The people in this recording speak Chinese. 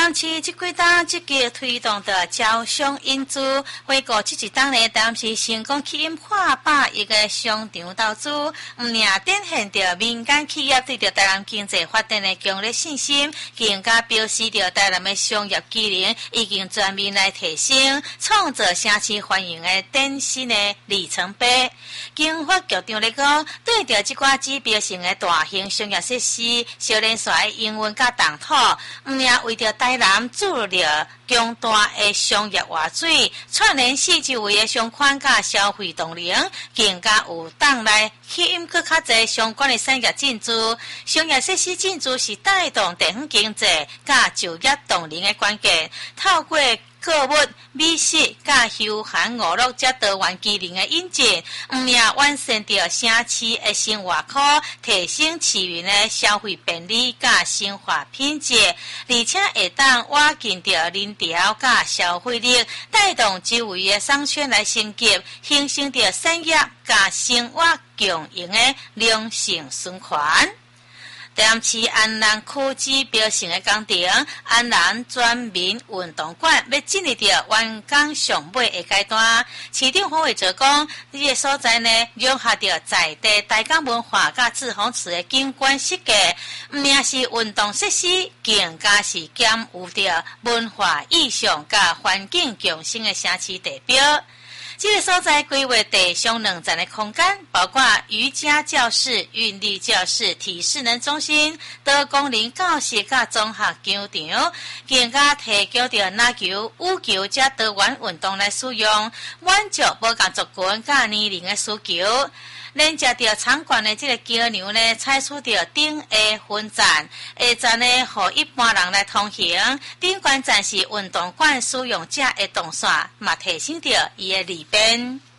但是这几档积极推动的招商引资，回顾这一档呢，但是成功吸引跨百亿个商场投资，唔仅展现着民间企业对着台湾经济发展的强烈信心，更加表示着台湾的商业机能已经全面来提升，创造城市欢迎的典型的里程碑。经发局长来讲，对着这寡指标性的大型商业设施，小连甩营运甲动土，唔仅为着台南注入了强大的商业活水，串联四周围的商圈甲消费动能，更加有当来吸引更较侪相关的产业进驻。商业设施进驻是带动地方经济甲就业动能的关键。透过购物、美食、甲休闲娱乐这多元机能的引进，也完善着城市的生活区，提升市民的消费便利甲生活品质，而且会当瓦进着人潮甲消费力，带动周围的商圈来升级，形成着产业甲生活共赢的良性循环。台南市安南区指标性的工程，安南全民运动馆要进入到完工上尾的阶段。市长黄伟哲讲，这个所在呢，融合着在地大港文化甲志宏祠的景观设计，唔仅是运动设施，更加是兼有着文化意象甲环境共生的城市地标。这个所在规划地上2站的空间，包括瑜伽教室、韵律教室、体适能中心、多功能教室甲综合球场，更加提供着篮球、羽球加多元运动来使用，满足无共族群甲年龄的需求。连接着场馆的这个桥梁呢，采取着顶下分站，下站呢，予一般人来通行。顶关站是运动馆使用者的动线，嘛提升着伊的利便。